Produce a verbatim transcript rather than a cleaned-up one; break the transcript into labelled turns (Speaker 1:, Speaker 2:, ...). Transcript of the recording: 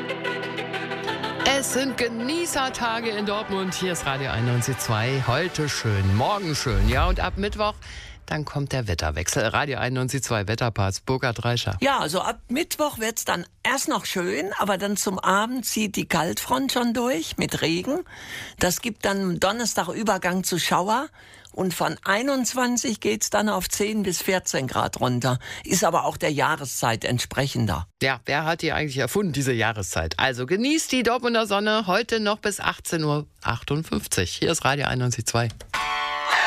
Speaker 1: Es sind Genießertage in Dortmund. Hier ist Radio einundneunzig Komma zwei. Heute schön, morgen schön. Ja, und ab Mittwoch, dann kommt der Wetterwechsel. Radio einundneunzig Komma zwei Wetterparts, Burkhard Reischer.
Speaker 2: Ja, also ab Mittwoch wird's dann erst noch schön, aber dann zum Abend zieht die Kaltfront schon durch mit Regen. Das gibt dann am Donnerstag Übergang zu Schauer. Und von einundzwanzig geht's dann auf zehn bis vierzehn Grad runter. Ist aber auch der Jahreszeit entsprechender.
Speaker 1: Ja, wer hat die eigentlich erfunden, diese Jahreszeit? Also genießt die Dortmunder Sonne heute noch bis achtzehn Uhr achtundfünfzig. Hier ist Radio einundneunzig Komma zwei.